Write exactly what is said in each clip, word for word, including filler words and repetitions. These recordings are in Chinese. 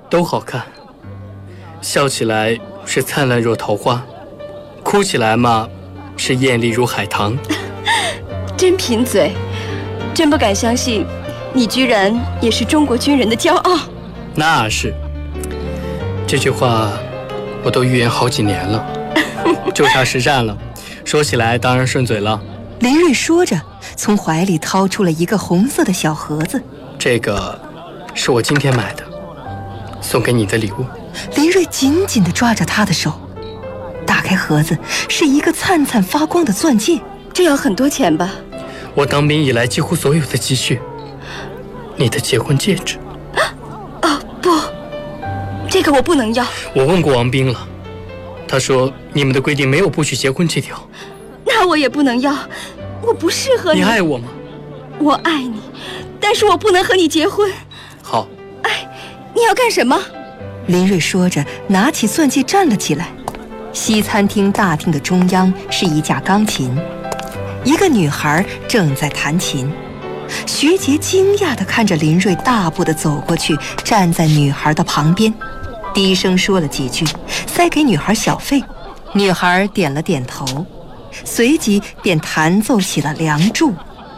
都好看。笑起来是灿烂若桃花，哭起来嘛，是艳丽如海棠。 真贫嘴，真不敢相信，你居然也是中国军人的骄傲。 那是，这句话我都预言好几年了，就差实战了。说起来当然顺嘴了。 林瑞说着，从怀里掏出了一个红色的小盒子。 这个是我今天买的，送给你的礼物。 林瑞紧紧地抓着他的手，打开盒子，是一个灿灿发光的钻戒。 这要很多钱吧？ 我当兵以来几乎所有的积蓄。你的结婚戒指。 哦，不，这个我不能要。 我问过王兵了，他说你们的规定没有不许结婚这条。 那我也不能要，我不适合你。 你爱我吗？ 我爱你，但是我不能和你结婚。 好。 哎，你要干什么？ 林瑞说着，拿起钻戒站了起来。西餐厅大厅的中央是一架钢琴，一个女孩正在弹琴。徐杰惊讶地看着林瑞大步地走过去，站在女孩的旁边，低声说了几句，塞给女孩小费。女孩点了点头，随即便弹奏起了《梁祝》。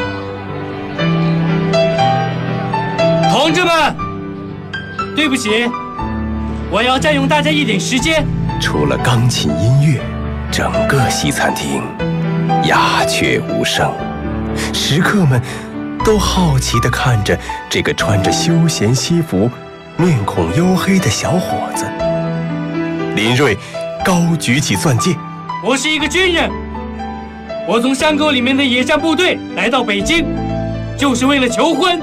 同志们，对不起，我要占用大家一点时间。 除了钢琴音乐，整个西餐厅鸦雀无声，食客们都好奇地看着这个穿着休闲西服、面孔黝黑的小伙子。林瑞高举起钻戒， 我是一个军人，我从山沟里面的野战部队来到北京，就是为了求婚。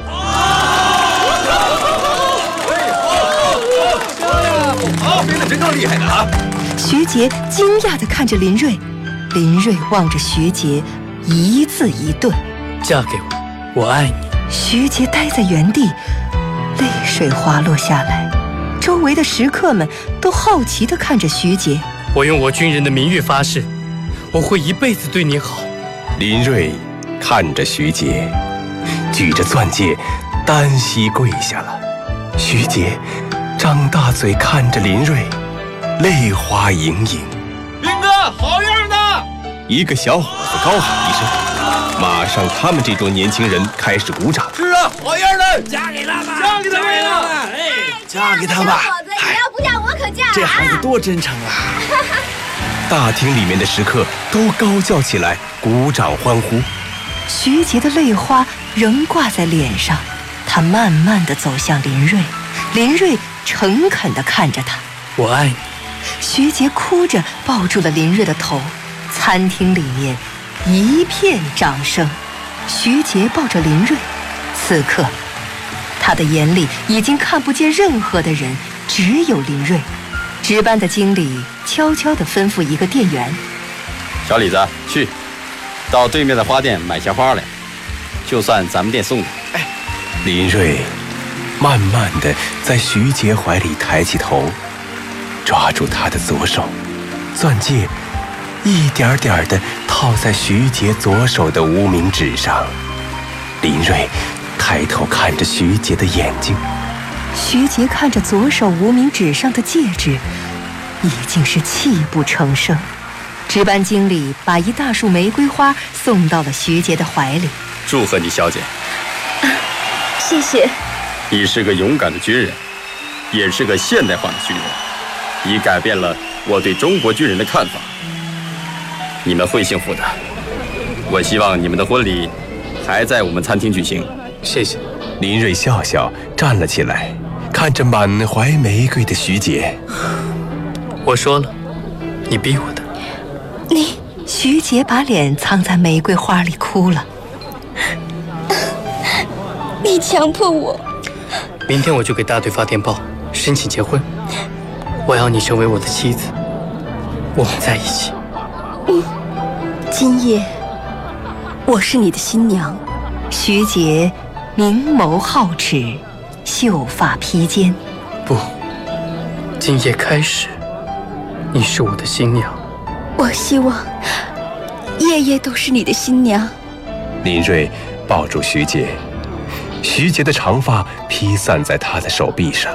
好，飞得真够厉害的啊！ 徐杰惊讶地看着林瑞，林瑞望着徐杰，一字一顿： 嫁给我，我爱你。 徐杰呆在原地，泪水滑落下来。周围的食客们都好奇地看着徐杰。 我用我军人的名誉发誓，我会一辈子对你好。 林瑞看着徐杰，举着钻戒，单膝跪下了。徐杰张大嘴看着林瑞，泪花盈盈。 林哥，好样的！ 一个小伙子高喊一声，马上他们这桌年轻人开始鼓掌。 是啊，好样的！ 嫁给他吧， 嫁给他吧！ 哎，嫁给他吧！ 你要不嫁我可嫁。 这孩子多真诚啊！ 大厅里面的食客都高叫起来，鼓掌欢呼。 徐杰的泪花仍挂在脸上，他慢慢地走向林瑞。林瑞诚恳地看着他， 我爱你。 徐杰哭着抱住了林瑞的头，餐厅里面一片掌声。徐杰抱着林瑞，此刻他的眼里已经看不见任何的人，只有林瑞。值班的经理悄悄地吩咐一个店员： 小李子，去到对面的花店买些花来，就算咱们店送的。 哎，林瑞慢慢地在徐杰怀里抬起头，抓住他的左手，钻戒一点点地套在徐杰左手的无名指上。林瑞抬头看着徐杰的眼睛， 徐杰看着左手无名指上的戒指，已经是泣不成声。值班经理把一大束玫瑰花送到了徐杰的怀里。 祝贺你，小姐。 啊，谢谢。 你是个勇敢的军人，也是个现代化的军人，你改变了我对中国军人的看法。你们会幸福的。我希望你们的婚礼还在我们餐厅举行。 谢谢。 林瑞笑笑站了起来，看着满怀玫瑰的徐杰。 我说了，你逼我的。 你……徐杰把脸藏在玫瑰花里哭了。 你强迫我。 明天我就给大队发电报申请结婚，我要你成为我的妻子，我们在一起。 嗯，今夜我是你的新娘。 徐杰明眸皓齿，秀发披肩。 不，今夜开始，你是我的新娘。 我希望夜夜都是你的新娘。 林瑞抱住徐杰，徐杰的长发披散在他的手臂上。